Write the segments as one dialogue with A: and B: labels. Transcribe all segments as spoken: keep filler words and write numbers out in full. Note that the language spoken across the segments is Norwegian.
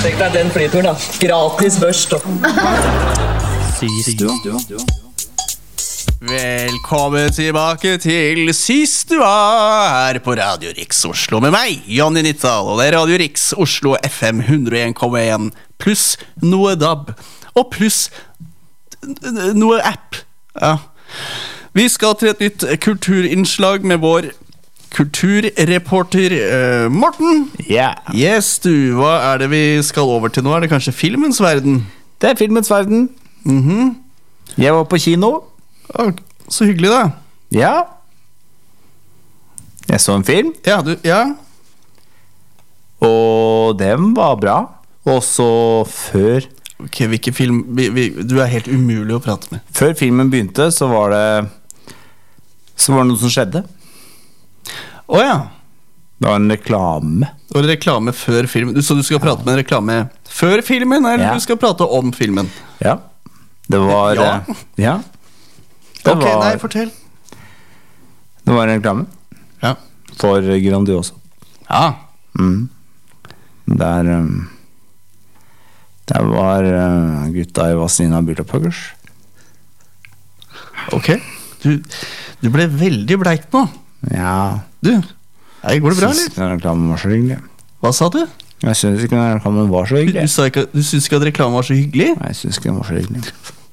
A: Tenk deg den flyturen da. Gratis børst.
B: Sistua. Velkommen tilbake til Sistua her på Radio Riks Oslo med meg, Jonny Nittdal, og det er Radio Riks Oslo F M hundre og en komma en pluss noe D A B og pluss noe app. Ja. Vi skal til et nytt kulturinnslag med vår kulturreporter uh, Morten.
C: Ja. Yeah.
B: Yes, du, hva er det vi skal over til nå? Er det kanskje filmens verden?
C: Det er filmens verden.
B: Mhm.
C: Jeg var på kino.
B: Å, så hyggelig da.
C: Ja. Jeg så en film.
B: Ja, du, ja.
C: Og den var bra. Og så før
B: Ok, hvilken film vi, vi, du er helt umulig å prate med.
C: Før filmen begynte så var det Så var det noe som skjedde.
B: Åja.
C: Det var en reklame.
B: Det var en reklame før filmen. Så du skal prate med en reklame før filmen, eller
C: Ja.
B: du skal prate om filmen?
C: Ja. Det var
B: Ja.
C: eh, Ja. Det
B: Ok,
C: var,
B: nei, fortell.
C: Det var en reklame
B: Ja.
C: for Grandiosa.
B: Ja.
C: Mm. Der um, Der var uh, gutta i Vazelina Bilopphøggers.
B: Ok. Du, du ble veldig bleik nå.
C: Ja.
B: Du, nei, går det bra,
C: Syns
B: eller?
C: ikke den reklamen var så hyggelig.
B: Hva sa du?
C: Jeg syns ikke den reklamen var så
B: Du,
C: hyggelig.
B: du, sa ikke, du synes ikke at reklame var så hyggelig?
C: Nei, jeg syns ikke den var så hyggelig.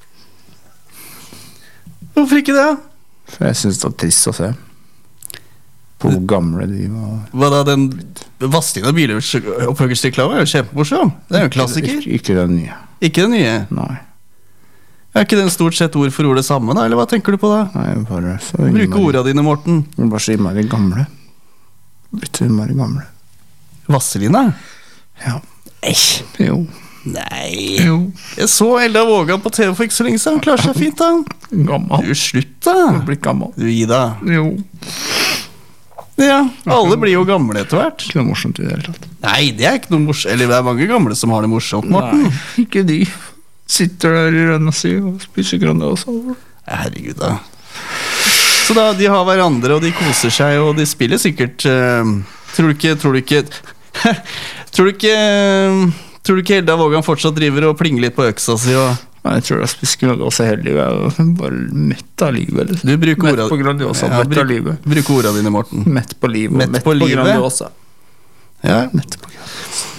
B: Hvorfor ikke det?
C: For jeg syns det var trist å se på hvor gamle de var.
B: Hva da, den Vazelina Bilopphøggers reklame er jo kjempemorsom. Det er jo en klassiker.
C: Ikke, ikke den nye.
B: Ikke den nye.
C: Nei.
B: Er ikke den stort sett ord for ord det samme da, eller hva tenker du på da?
C: Nei, bare så
B: Bruk
C: innmari-
B: ordene dine, Morten.
C: Bare så innmari gamle. Blitt så innmari gamle.
B: Vazelina?
C: Ja. Jo.
B: Nei.
C: Jo.
B: Jeg så Elda Vågan på T V for ikke så lenge siden. Han klarer seg fint, da.
C: Gammel.
B: Du, slutt, da.
C: Blitt gammel.
B: Du, Ida.
C: Jo.
B: Ja, alle blir jo gamle etter hvert.
C: Ikke noe morsomt i det hele tatt.
B: Nei, det er ikke noe morsomt. Eller det er mange gamle som har det morsomt, Morten.
C: Nei, ikke de. Sitter der i rønna si og spiser Grandiosa.
B: Herregud, da. Så da, de har hverandre, og de koser seg, og de spiller sikkert eh, Tror du ikke Tror du ikke Tror du ikke Tror du ikke Elda Vågan fortsatt driver og plinger litt på øksa si og
C: Nei, jeg tror jeg spiser Grandiosa hele livet. Jeg er bare mett av livet. Eller?
B: Du bruker
C: Mett
B: orda
C: på Grandiosa,
B: Ja,
C: mett
B: bruk-
C: av livet.
B: Bruker orda dine, Morten.
C: Mett på livet. og
B: Mett
C: Mett
B: på
C: på,
B: livet.
C: Grandiosa.
B: Ja.
C: Mett på Grandiosa.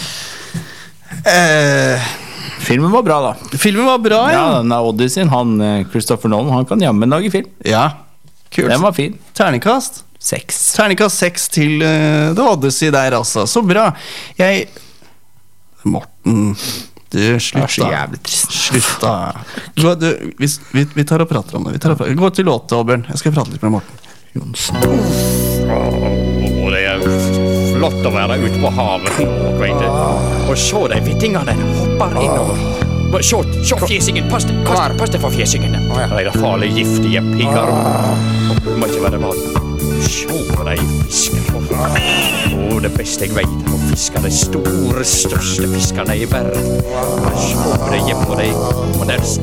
B: Eh,
C: Filmen var bra, da.
B: filmen var bra,
C: Ja,
B: ja.
C: den er Odyssey. Han, eh, Christopher Nolan, han kan jammen lage film.
B: Ja. Kult.
C: Den var fin.
B: Terningkast.
C: Seks.
B: Terningkast seks til uh, The Odyssey der, altså. Så bra. Jeg Morten, du,
C: Det er
B: slutt
C: så
B: da.
C: jævlig trist.
B: Slutt da. Gå, du, vi, vi, vi tar og prater om det. Vi tar og prater. Gå til låta, Obbjørn. Jeg skal prate litt med Morten.
C: Jonsen.
D: Og det er flott å være ute på havet vet du. Og se de vittingene hopper innover. Se, se fjesingen, pass deg, pass deg, pass deg for fjesingen. De er farlig giftige pigger. Du må ikke være bad. Se de fisker. Og det beste jeg vet er å fiske de store, største fiskene i verden. Se på det hjemme på deg, og der